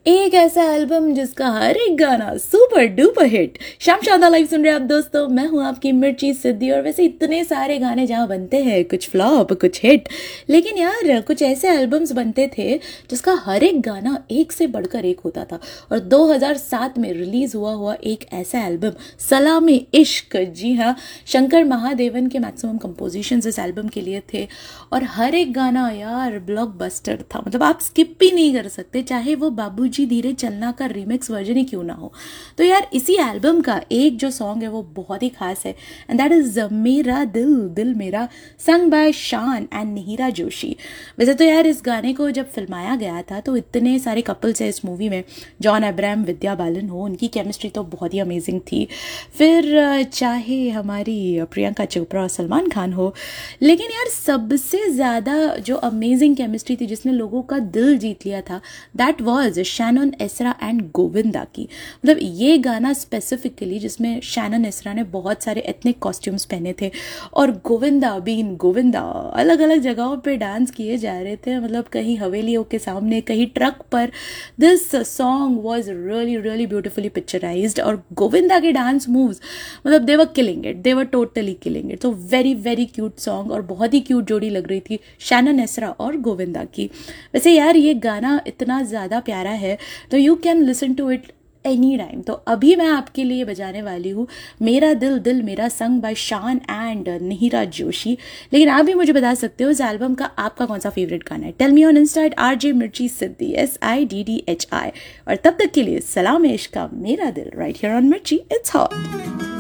एक ऐसा एल्बम जिसका हर एक गाना सुपर डुपर हिट। शाम शादा लाइव सुन रहे हैं आप दोस्तों, मैं हूं आपकी मिर्ची सिद्धि। और वैसे इतने सारे गाने जहां बनते हैं, कुछ फ्लॉप कुछ हिट, लेकिन यार कुछ ऐसे एल्बम्स बनते थे जिसका हर एक गाना एक से बढ़कर एक होता था। और 2007 में रिलीज हुआ एक ऐसा एल्बम सलामी इश्क, जी हाँ, शंकर महादेवन के मैक्सिमम कंपोजिशंस इस एल्बम के लिए थे। और हर एक गाना यार ब्लॉकबस्टर था, मतलब आप स्किप भी नहीं कर सकते, चाहे वो बाबूजी धीरे चलना का रीमिक्स वर्जन ही क्यों ना हो। तो यार इसी एल्बम का एक जो सॉन्ग है वो बहुत ही खास है, एंड दैट इज मेरा दिल दिल मेरा, संग बाय शान एंड निहिरा जोशी। वैसे तो यार इस गाने को जब फिल्माया गया था तो इतने सारे कपल्स है इस मूवी में, जॉन अब्राहम विद्या बालन हो, उनकी केमिस्ट्री तो बहुत ही अमेजिंग थी। फिर चाहे हमारी प्रियंका चोपड़ा और सलमान खान हो, लेकिन यार सबसे ज़्यादा जो अमेजिंग केमिस्ट्री थी जिसने लोगों का दिल जीत लिया था, that was Shannon Ezra and Govinda की। मतलब ये गाना स्पेसिफिकली जिसमें शैनन एसरा ने बहुत सारे एथनिक कॉस्ट्यूम्स पहने थे और गोविंदा बीन गोविंदा अलग अलग जगहों पे डांस किए जा रहे थे, मतलब कहीं हवेलियों के सामने, कहीं ट्रक पर। This song was really really beautifully picturised और गोविंदा के डांस मूव्स, मतलब दे वर killing it, they were totally killing it. तो वेरी वेरी क्यूट सॉन्ग और बहुत ही क्यूट जोड़ी लग रही थी शैनन एसरा और गोविंदा की। वैसे यार ये गाना इतना ज़्यादा प्यारा है तो you can listen to it any time. तो अभी मैं आपके लिए बजाने वाली हूँ मेरा दिल दिल मेरा, संग बाय शान एंड निहिरा जोशी। लेकिन आप भी मुझे बता सकते हो इस एल्बम का आपका कौन सा फेवरेट गाना है। Tell me on Insta RJ मिर्ची सिद्धि SIDDHI। और तब तक के लिए सलाम इश्क का मेरा दिल, राइट हियर ऑन मिर्ची, इट्स हॉट।